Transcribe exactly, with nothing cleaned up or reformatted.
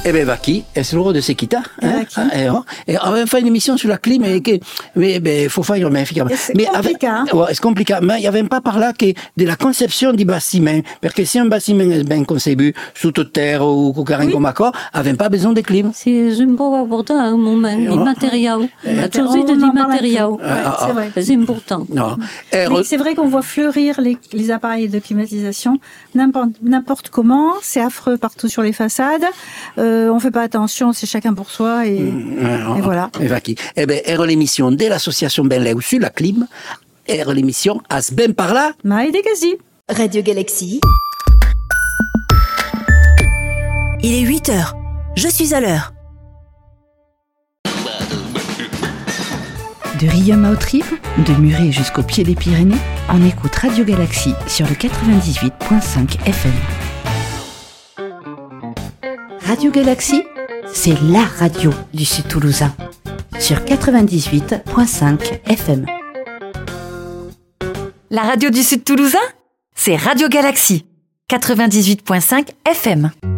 Eh ben, Vaki, c'est le rôle de Sekita. Hein? Et, et on va faire une émission sur la clim, et que, mais, ben, faut faire, mais, c'est mais compliqué. Avec, ouais, c'est compliqué. Mais il n'y avait pas par là que de la conception du bâtiment. Parce que si un bâtiment est bien conçu, sous terre ou carré comme accord, il n'avait pas besoin de clim. C'est important, un moment, les matériaux. La chose de des matériaux. C'est vrai. C'est important. Non. Mais c'est vrai qu'on voit fleurir les, les appareils de climatisation n'importe, n'importe comment. C'est affreux partout sur les façades. Euh, on fait pas attention, c'est chacun pour soi et, mmh, et voilà. Et Vaki. Eh ben, era l'émission de l'association Benleu sur la clim. Era l'émission As Ben par là. Maï Degasi. Radio Galaxie. Il est huit heures. Je suis à l'heure. De Riom à Autrive, de Muret jusqu'au pied des Pyrénées, on écoute Radio Galaxie sur le quatre-vingt-dix-huit virgule cinq F M. Radio Galaxie, c'est la radio du Sud Toulousain, sur quatre-vingt-dix-huit virgule cinq F M. La radio du Sud Toulousain, c'est Radio Galaxie, quatre-vingt-dix-huit virgule cinq F M.